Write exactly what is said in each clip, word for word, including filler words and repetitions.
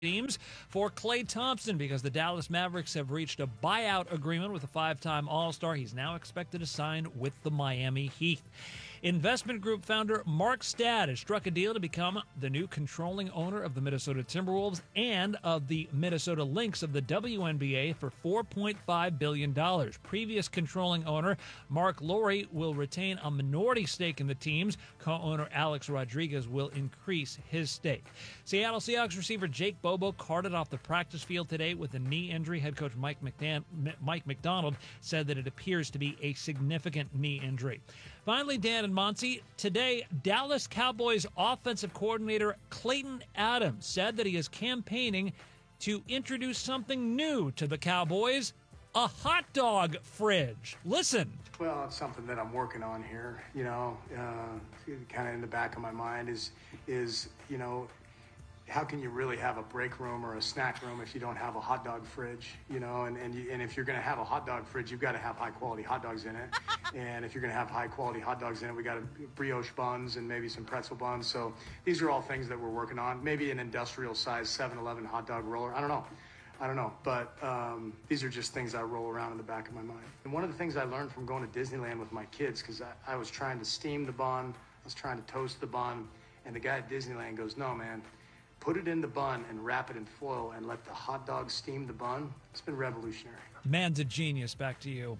teams for Klay Thompson because the Dallas Mavericks have reached a buyout agreement with a five-time All-Star. He's now expected to sign with the Miami Heat. Investment group founder Mark Stad has struck a deal to become the new controlling owner of the Minnesota Timberwolves and of the Minnesota Lynx of the W N B A for four point five billion dollars. Previous controlling owner Mark Lowry will retain a minority stake in the teams. Co-owner Alex Rodriguez will increase his stake. Seattle Seahawks receiver Jake Bobo carted off the practice field today with a knee injury. Head coach Mike McDan- Mike McDonald said that it appears to be a significant knee injury. Finally, Dan and Monty, today, Dallas Cowboys offensive coordinator Clayton Adams said that he is campaigning to introduce something new to the Cowboys, a hot dog fridge. Listen. Well, it's something that I'm working on here, you know, uh, kind of in the back of my mind is, is, you know, how can you really have a break room or a snack room if you don't have a hot dog fridge, you know, and, and, you, and if you're going to have a hot dog fridge, you've got to have high quality hot dogs in it. And if you're going to have high quality hot dogs in it, we got a brioche buns and maybe some pretzel buns. So these are all things that we're working on. Maybe an industrial size seven eleven hot dog roller. I don't know. I don't know. But um, these are just things I roll around in the back of my mind. And one of the things I learned from going to Disneyland with my kids, because I, I was trying to steam the bun, I was trying to toast the bun, and the guy at Disneyland goes, no, man. Put it in the bun and wrap it in foil and let the hot dog steam the bun. It's been revolutionary. Man's a genius. Back to you.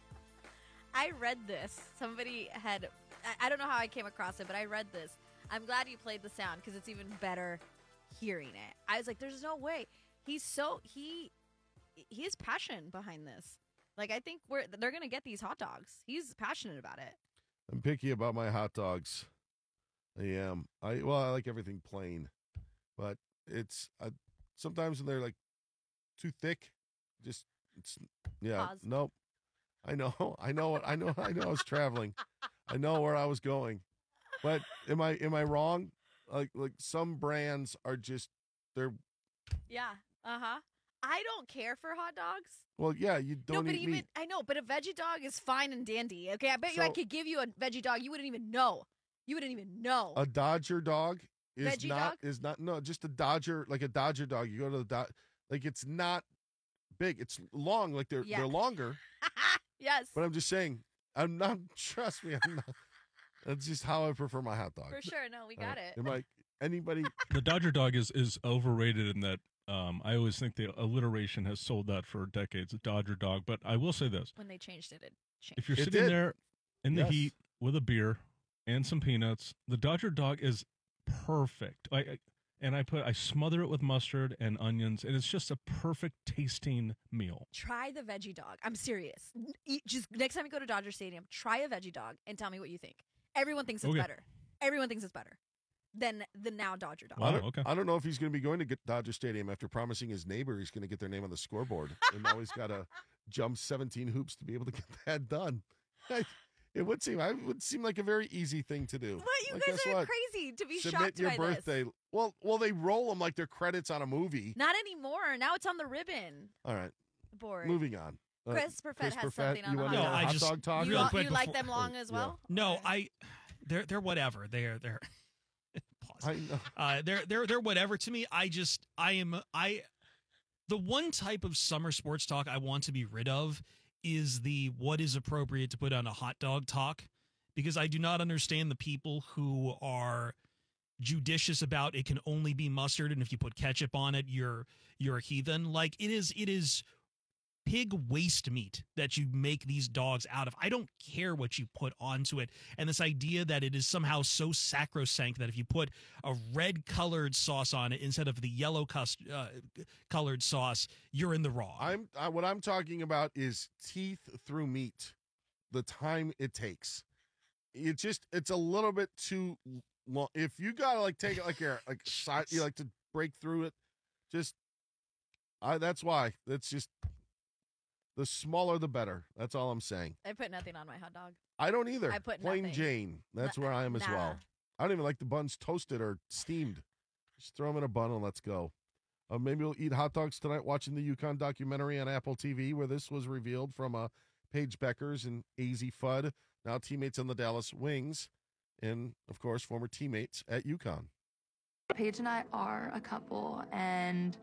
I read this. Somebody had, I don't know how I came across it, but I read this. I'm glad you played the sound because it's even better hearing it. I was like, there's no way. He's so, he, he has passion behind this. Like, I think we're, they're going to get these hot dogs. He's passionate about it. I'm picky about my hot dogs. I am. I, well, I like everything plain. But it's uh, sometimes when they're like too thick, just it's yeah. Pause. Nope. I know. I know. I know. I know. I was traveling. I know where I was going. But am I am I wrong? Like like some brands are just they're. Yeah. Uh huh. I don't care for hot dogs. Well, yeah, you don't no, but eat even meat. I know, but a veggie dog is fine and dandy. Okay, I bet So- you I could give you a veggie dog. You wouldn't even know. You wouldn't even know. A Dodger dog is Veggie not dog? is not no just a Dodger like a Dodger dog. You go to the dog like it's not big. It's long like they're Yeah. they're longer. Yes. But I'm just saying, I'm not. Trust me, I'm not. That's just how I prefer my hot dog. For sure. No, we got Uh, it. Am I anybody? The Dodger dog is, is overrated in that um, I always think the alliteration has sold that for decades, a Dodger dog. But I will say this. When they changed it, it changed. If you're It sitting did. there in the Yes. heat with a beer and some peanuts, the Dodger dog is perfect. I, I and I put I smother it with mustard and onions, and it's just a perfect tasting meal. Try the veggie dog. I'm serious. Eat, just next time you go to Dodger Stadium, try a veggie dog and tell me what you think. Everyone thinks it's Okay. better. Everyone thinks it's better than the now Dodger dog. Wow. I don't, okay. I don't know if he's going to be going to get Dodger Stadium after promising his neighbor he's going to get their name on the scoreboard, and now he's got to jump seventeen hoops to be able to get that done. I, it would seem I would seem like a very easy thing to do. What? You Like, guys guess are what? crazy to be Submit shocked your by birthday. this. Well, well, they roll them like they're credits on a movie. Not anymore. Now it's on the ribbon All right, board. moving on. Uh, Chris Perfett has something on you the want hot to dog. have No, I hot just- dog talk? You, Real li- quick you like before- them long as well? No, I they're they're whatever. They're they're pause. I know. Uh, they're they're they're whatever to me. I just I am I the one type of summer sports talk I want to be rid of is the what is appropriate to put on a hot dog talk, because I do not understand the people who are judicious about it can only be mustard, and if you put ketchup on it, you're you're a heathen. Like it is it is pig waste meat that you make these dogs out of. I don't care what you put onto it. And this idea that it is somehow so sacrosanct that if you put a red colored sauce on it instead of the yellow cust- uh, colored sauce, you're in the wrong. I'm I, what I'm talking about is teeth through meat. The time it takes, it just it's a little bit too long. If you gotta like take it like you're like side, you like to break through it. Just, I that's why that's just the smaller the better. That's all I'm saying. I put nothing on my hot dog. I don't either. I put plain nothing. Jane. That's Nah, where I am as nah. well. I don't even like the buns toasted or steamed. Just throw them in a bun and let's go. Uh, maybe we'll eat hot dogs tonight watching the Yukon documentary on Apple T V where this was revealed from uh, Paige Beckers and A Z Fudd, now teammates on the Dallas Wings, and, of course, former teammates at Yukon. Paige and I are a couple, and